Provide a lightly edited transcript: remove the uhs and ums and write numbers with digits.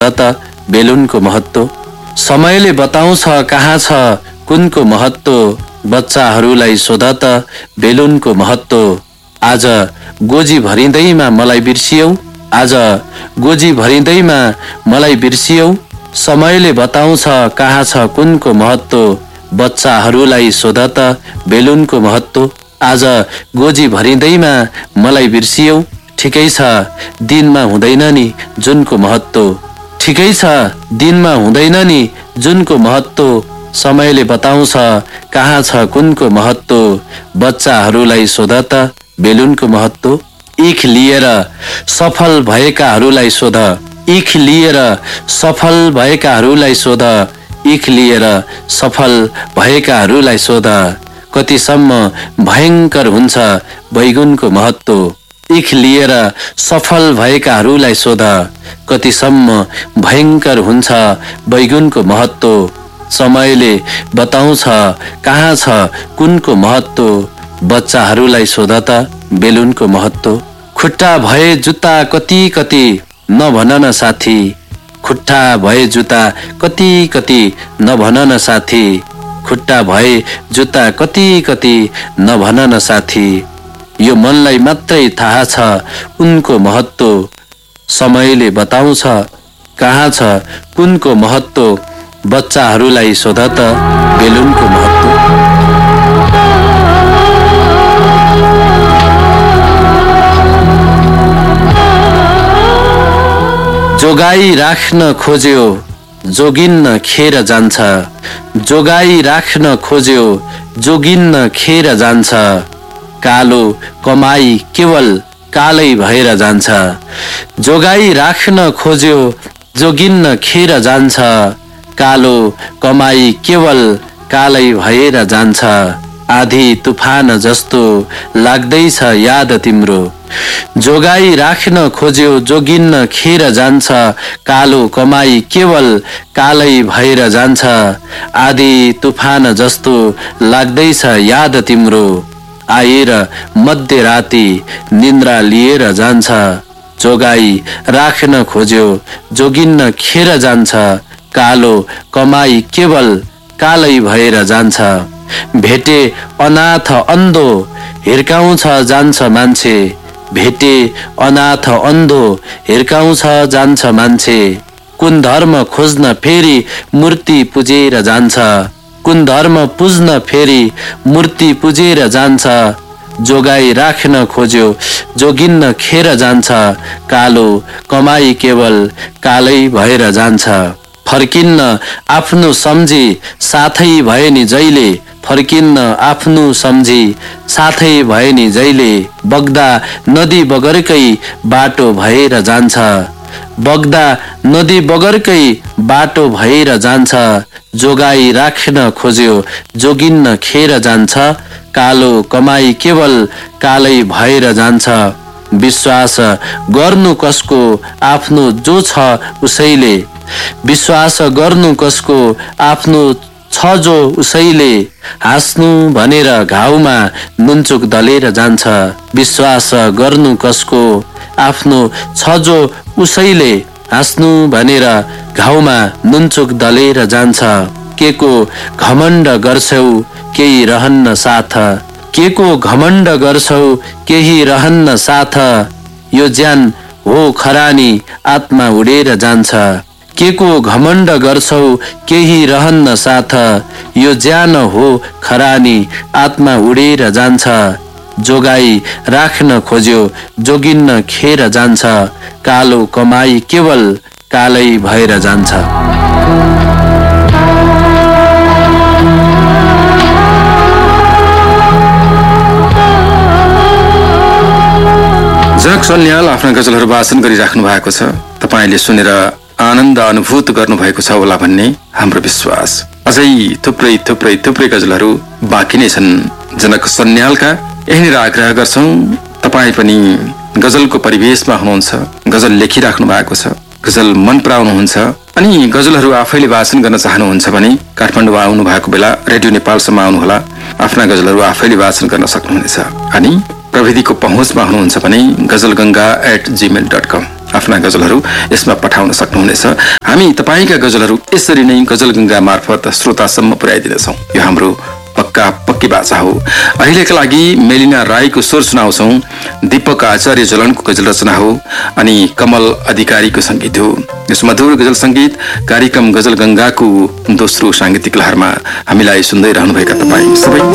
त बेलुनको महत्त्व। समयले बताउँछ कहाँ छ कुनको महत्त्व, बच्चाहरूलाई सोध त बेलुनको महत्त्व। आज गोजी भरिँदैमा मलाई बिर्सियौ, आज गोजी भरिँदैमा मलाई बिर्सियौ, समयले बताउँछ कहाँ छ कुनको महत्त्व, बच्चाहरूलाई सोध त बेलुनको महत्त्व। आज गोजी भरिँदैमा मलाई बिर्सियौ, ठिकै छ दिनमा हुँदैन नि जुनको महत्त्व, ठिकै छ दिनमा हुँदैन नि जुनको महत्त्व, समयले बताउँछ कहाँ छ कुनको महत्त्व, बच्चाहरूलाई सोध त बेलुनको महत्त्व। इख लिएर सफल भएकाहरूलाई सोध, इख लिएर सफल भएकाहरूलाई सोध, इख लिएर सफल भएकाहरूलाई सोध, कतिसम्म भयङ्कर हुन्छ बैगुनको महत्त्व। इख लिएर सफल भएकाहरूलाई सोध, कतिसम्म भयङ्कर हुन्छ बैगुनको महत्त्व। समयले बताउँछ कहाँ छ कुनको महत्त्व, बच्चाहरूलाई सोध त बेलुनको महत्त्व। खुट्टा भए जुत्ता कति कति नभन न साथी, खुट्टा भए जुत्ता कति कति नभन न साथी, खुट्टा भए जुत्ता कति कति नभन न साथी, यो मनलाई मात्रै थाहा छ उनको महत्त्व। समयले बताउँछ कहाँ छ कुनको महत्त्व, बच्चाहरूलाई सोध त बेलुनको महत्त्व। जोगाई राख्न खोज्यो जोगिन्न खेर जान्छ, जोगाई राख्न खोज्यो जोगिन्न खेर जान्छ, कालो कमाई केवल कालै भएर जान्छ, जोगाई राख्न खोज्यो जोगिन्न खेर जान्छ, कालो कमाई केवल कालै भएर जान्छ, आधी तुफान जस्तो लाग्दैछ याद तिम्रो, जोगाई राख्न खोज्यो जोगिन्न खेर जान्छ, कालो कमाई केवल कालै भएर जान्छ, आधी तुफान जस्तो लाग्दैछ याद तिम्रो, आएर मध्यराती निन्द्रा लिएर जान्छ, जोगाई राख्न खोज्यो जोगिन्न खेर जान्छ, कालो कमाई केवल कालै भएर जान्छ, भेटे अनाथ अन्धो हिर्काउँछ जान्छ मान्छे, भेटे अनाथ अन्धो हिर्काउँछ जान्छ मान्छे, कुन धर्म खोज्न फेरि मूर्ति पुजेर जान्छ, कुन धर्म पुज्न फेरि मूर्ति पुजेर जान्छ, जोगाई राख्न खोज्यो जोगिन्न खेर जान्छ, कालो कमाई केवल कालै भएर जान्छ, फर्किन्न आफ्नो सम्झी साथै भए नि जहिले, फर्किन्न आफ्नो सम्झी साथै भए नि जहिले, बग्दा नदी बगरकै बाटो भएर जान्छ, बग्दा नदी बगरकै बाटो भएर जान्छ, जोगाई राख्न खोज्यो जोगिन्न खेर जान्छ, कालो कमाई केवल कालै भएर जान्छ, विश्वास गर्नु कसको आफ्नो जो छ उसैले, विश्वास गर्नु कसको आफ्नो छ जो उसैले, हाँस्नु भनेर घाउमा नुनचुक दलेर जान्छ, विश्वास गर्नु कसको आफ्नो छ जो उसैले, हाँस्नु भनेर घाउमा नुनचुक दलेर जान्छ, के को घमण्ड गर्छौ केही रहन्न साथ, के को घमण्ड गर्छौ केही रहन्न साथ, यो ज्यान हो खरानी आत्मा उडेर जान्छ, के को घमण्ड गर्छौ केही रहन्न साथ, यो ज्यान हो खरानी आत्मा उडेर जान्छ, जोगाई राख्न खोज्यो जोगिन्न खेर जान्छ, कालो कमाई केवल कालै भएर जान्छ। जग सन्याल आफ्ना गजलहरू वाचन गरिराख्नु भएको छ, तपाईले सुनेर आनन्द अनुभूत गर्नुभएको छ होला भन्ने हाम्रो विश्वास। अझै थुप्रै थुप्रै थुप्रै गजलहरू बाँकी नै छन् जनक सन्यालका। यहीँनिर आग्रह गर्छौं तपाईँ पनि गजलको परिवेशमा हुनुहुन्छ, गजल लेखिराख्नु भएको छ, गजल मन पराउनुहुन्छ अनि गजलहरू आफैले वाचन गर्न चाहनुहुन्छ भने काठमाडौँ आउनु भएको बेला रेडियो नेपालसम्म आउनुहोला, आफ्ना गजलहरू आफैले वाचन गर्न सक्नुहुनेछ। अनि प्रविधिको पहुँचमा हुनुहुन्छ भने गजलगंगा@gmail.com आफ्ना गजलहरू यसमा पठाउन सक्नुहुनेछ। हामी तपाईँका गजलहरू यसरी नै गजलगंगा मार्फत श्रोतासम्म पुर्याइदिनेछौँ। यो हाम्रो पक्का पक्की बाचा हो। अहिलेका लागि मेलिना राईको स्वर सुनाउँछौँ। दीपक आचार्य जलनको गजल रचना हो अनि कमल अधिकारीको संगीत हो। यस मधुर गजल संगीत कार्यक्रम गजल गंगाको दोस्रो सांगीतिक लहरमा हामीलाई सुन्दै रहनुभएका तपाईँ सबै